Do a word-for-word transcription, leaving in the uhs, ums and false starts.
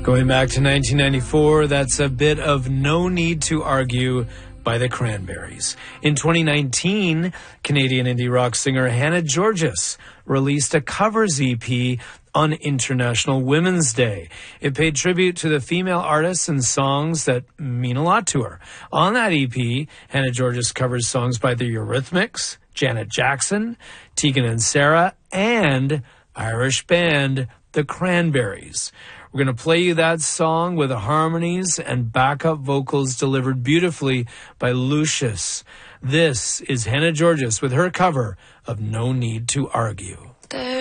Going back to nineteen ninety-four, that's a bit of No Need to Argue by the Cranberries. In twenty nineteen, Canadian indie rock singer Hannah Georgas released a covers E P on International Women's Day. It paid tribute to the female artists and songs that mean a lot to her. On that E P, Hannah Georgas covers songs by the Eurythmics, Janet Jackson, Tegan and Sara, and Irish band The Cranberries. We're going to play you that song with the harmonies and backup vocals delivered beautifully by Lucius. This is Hannah Georgas with her cover of No Need to Argue.